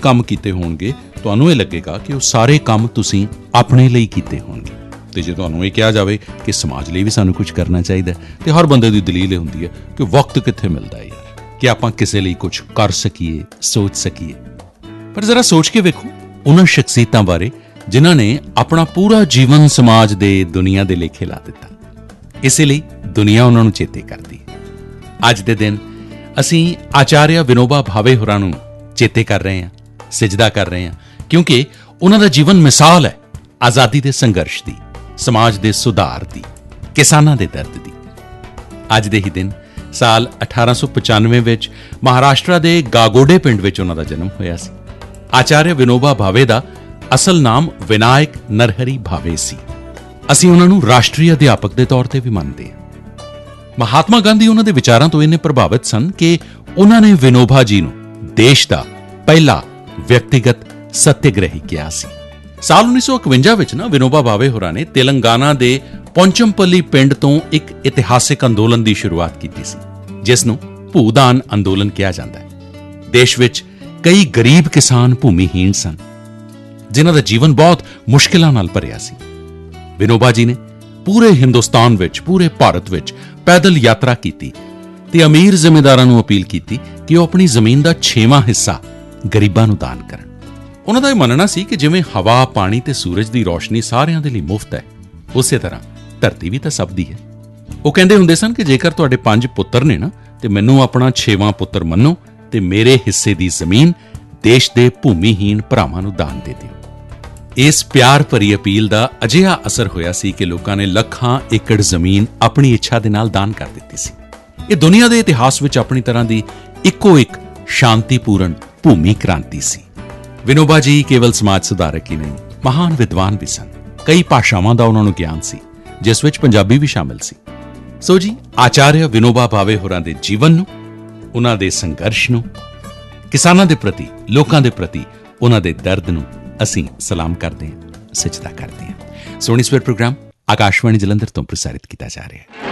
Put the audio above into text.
ਕੰਮ ਕੀਤੇ ਹੋਣਗੇ ਤੁਹਾਨੂੰ ਇਹ ਲੱਗੇਗਾ ਕਿ ਉਹ ਸਾਰੇ ਕੰਮ ਤੁਸੀਂ ਆਪਣੇ ਲਈ ਕੀਤੇ ਹੋਣਗੇ। ਅਤੇ ਜੇ ਤੁਹਾਨੂੰ ਇਹ ਕਿਹਾ ਜਾਵੇ ਕਿ ਸਮਾਜ ਲਈ ਵੀ ਸਾਨੂੰ ਕੁਝ ਕਰਨਾ ਚਾਹੀਦਾ, ਅਤੇ ਹਰ ਬੰਦੇ ਦੀ ਦਲੀਲ ਇਹ ਹੁੰਦੀ ਹੈ ਕਿ ਵਕਤ ਕਿੱਥੇ ਮਿਲਦਾ ਹੈ ਯਾਰ ਕਿ ਆਪਾਂ ਕਿਸੇ ਲਈ ਕੁਝ ਕਰ ਸਕੀਏ, ਸੋਚ ਸਕੀਏ। ਪਰ ਜ਼ਰਾ ਸੋਚ ਕੇ ਵੇਖੋ ਉਹਨਾਂ ਸ਼ਖਸੀਅਤਾਂ ਬਾਰੇ ਜਿਨ੍ਹਾਂ ਨੇ ਆਪਣਾ ਪੂਰਾ ਜੀਵਨ ਸਮਾਜ ਦੇ, ਦੁਨੀਆ ਦੇ ਲੇਖੇ ਲਾ ਦਿੱਤਾ। ਇਸੇ ਲਈ ਦੁਨੀਆ ਉਹਨਾਂ ਨੂੰ ਚੇਤੇ ਕਰਦੀ ਹੈ। ਅੱਜ ਦੇ ਦਿਨ ਅਸੀਂ ਆਚਾਰਿਆ ਵਿਨੋਬਾ ਭਾਵੇ ਹੋਰਾਂ ਨੂੰ ਚੇਤੇ ਕਰ ਰਹੇ ਹਾਂ, ਸਿਜਦਾ ਕਰ ਰਹੇ ਹਾਂ, ਕਿਉਂਕਿ ਉਹਨਾਂ ਦਾ ਜੀਵਨ ਮਿਸਾਲ ਹੈ ਆਜ਼ਾਦੀ ਦੇ ਸੰਘਰਸ਼ ਦੀ, ਸਮਾਜ ਦੇ ਸੁਧਾਰ ਦੀ, ਕਿਸਾਨਾਂ ਦੇ ਦਰਦ ਦੀ। ਅੱਜ ਦੇ ਹੀ ਦਿਨ ਸਾਲ 1895 ਵਿੱਚ ਮਹਾਰਾਸ਼ਟਰ ਦੇ ਗਾਗੋਡੇ ਪਿੰਡ ਵਿੱਚ ਉਹਨਾਂ ਦਾ ਜਨਮ ਹੋਇਆ ਸੀ। ਆਚਾਰਿਆ ਵਿਨੋਬਾ ਭਾਵੇ ਦਾ ਅਸਲ ਨਾਮ ਵਿਨਾਇਕ ਨਰਹਰੀ ਭਾਵੇ ਸੀ। ਅਸੀਂ ਉਹਨਾਂ ਨੂੰ ਰਾਸ਼ਟਰੀ ਅਧਿਆਪਕ ਦੇ ਤੌਰ ਤੇ ਵੀ ਮੰਨਦੇ ਹਾਂ। ਮਹਾਤਮਾ ਗਾਂਧੀ ਉਹਨਾਂ ਦੇ ਵਿਚਾਰਾਂ ਤੋਂ ਇੰਨੇ ਪ੍ਰਭਾਵਿਤ ਸਨ ਕਿ ਉਹਨਾਂ ਨੇ ਵਿਨੋਬਾ ਜੀ ਨੂੰ ਦੇਸ਼ ਦਾ ਪਹਿਲਾ ਵਿਅਕਤੀਗਤ ਸੱਤਿਆਗ੍ਰਹੀ ਕਿਹਾ ਸੀ। ਸਾਲ 1951 ਵਿੱਚ ਵਿਨੋਬਾ ਭਾਵੇ ਹੋਰਾਂ ਨੇ ਤੇਲੰਗਾਨਾ ਦੇ ਪੌਂਚਮਪੱਲੀ ਪਿੰਡ ਤੋਂ ਇੱਕ ਇਤਿਹਾਸਿਕ ਅੰਦੋਲਨ ਦੀ ਸ਼ੁਰੂਆਤ ਕੀਤੀ ਸੀ, ਜਿਸ ਨੂੰ ਭੂਦਾਨ ਅੰਦੋਲਨ ਕਿਹਾ ਜਾਂਦਾ ਹੈ। ਦੇਸ਼ ਵਿੱਚ ਕਈ ਗਰੀਬ ਕਿਸਾਨ ਭੂਮੀਹੀਣ ਸਨ, ਜਿਨ੍ਹਾਂ ਦਾ ਜੀਵਨ ਬਹੁਤ ਮੁਸ਼ਕਿਲਾਂ ਨਾਲ ਭਰਿਆ ਸੀ। ਵਿਨੋਬਾ ਜੀ ਨੇ ਪੂਰੇ ਹਿੰਦੁਸਤਾਨ ਵਿੱਚ, ਪੂਰੇ ਭਾਰਤ ਵਿੱਚ ਪੈਦਲ ਯਾਤਰਾ ਕੀਤੀ ਤੇ ਅਮੀਰ ਜ਼ਿਮੀਂਦਾਰਾਂ ਨੂੰ ਅਪੀਲ ਕੀਤੀ ਕਿ ਉਹ ਆਪਣੀ ਜ਼ਮੀਨ ਦਾ 6ਵਾਂ ਹਿੱਸਾ ਗਰੀਬਾਂ ਨੂੰ ਦਾਨ ਕਰਨ। ਉਹਨਾਂ ਦਾ ਇਹ ਮੰਨਣਾ ਸੀ ਕਿ ਜਿਵੇਂ ਹਵਾ, ਪਾਣੀ ਤੇ ਸੂਰਜ ਦੀ ਰੋਸ਼ਨੀ ਸਾਰਿਆਂ ਦੇ ਲਈ ਮੁਫਤ ਹੈ, ਉਸੇ ਤਰ੍ਹਾਂ ਧਰਤੀ ਵੀ ਤਾਂ ਸਭ ਦੀ ਹੈ। ਉਹ ਕਹਿੰਦੇ ਹੁੰਦੇ ਸਨ ਕਿ ਜੇਕਰ ਤੁਹਾਡੇ 5 ਪੁੱਤਰ ਨੇ ਤੇ ਮੈਨੂੰ ਆਪਣਾ 6ਵਾਂ ਪੁੱਤਰ ਮੰਨੋ ਤੇ ਮੇਰੇ ਹਿੱਸੇ ਦੀ ਜ਼ਮੀਨ ਦੇਸ਼ ਦੇ ਭੂਮੀਹੀਣ ਭਰਾਵਾਂ ਨੂੰ ਦਾਨ ਦੇ ਦਿਓ। ਇਸ ਪਿਆਰ ਭਰੀ ਅਪੀਲ ਦਾ ਅਜਿਹਾ ਅਸਰ ਹੋਇਆ ਸੀ ਕਿ ਲੋਕਾਂ ਨੇ ਲੱਖਾਂ ਏਕੜ ਜ਼ਮੀਨ ਆਪਣੀ ਇੱਛਾ ਦੇ ਨਾਲ ਦਾਨ ਕਰ ਦਿੱਤੀ ਸੀ। ਇਹ ਦੁਨੀਆ ਦੇ ਇਤਿਹਾਸ ਵਿੱਚ ਆਪਣੀ ਤਰ੍ਹਾਂ ਦੀ ਇੱਕੋ ਇੱਕ ਸ਼ਾਂਤੀਪੂਰਨ ਭੂਮੀ ਕ੍ਰਾਂਤੀ ਸੀ। ਵਿਨੋਬਾ ਜੀ ਕੇਵਲ ਸਮਾਜ ਸੁਧਾਰਕ ਹੀ ਨਹੀਂ, ਮਹਾਨ ਵਿਦਵਾਨ ਵੀ ਸਨ। ਕਈ ਭਾਸ਼ਾਵਾਂ ਦਾ ਉਹਨਾਂ ਨੂੰ ਗਿਆਨ ਸੀ, ਜਿਸ ਵਿੱਚ ਪੰਜਾਬੀ ਵੀ ਸ਼ਾਮਿਲ ਸੀ। ਸੋ ਜੀ, ਆਚਾਰਿਆ ਵਿਨੋਬਾ ਭਾਵੇ ਹੋਰਾਂ ਦੇ ਜੀਵਨ ਨੂੰ, ਉਹਨਾਂ ਦੇ ਸੰਘਰਸ਼ ਨੂੰ, ਕਿਸਾਨਾਂ ਦੇ ਪ੍ਰਤੀ, ਲੋਕਾਂ ਦੇ ਪ੍ਰਤੀ ਉਹਨਾਂ ਦੇ ਦਰਦ ਨੂੰ ਅਸੀਂ ਸਲਾਮ ਕਰਦੇ ਹਾਂ, ਸਿਜਦਾ ਕਰਦੇ ਹਾਂ। ਸੋਹਣੀ ਸਵੇਰ ਪ੍ਰੋਗਰਾਮ ਆਕਾਸ਼ਵਾਣੀ ਜਲੰਧਰ ਤੋਂ ਪ੍ਰਸਾਰਿਤ ਕੀਤਾ ਜਾ ਰਿਹਾ ਹੈ।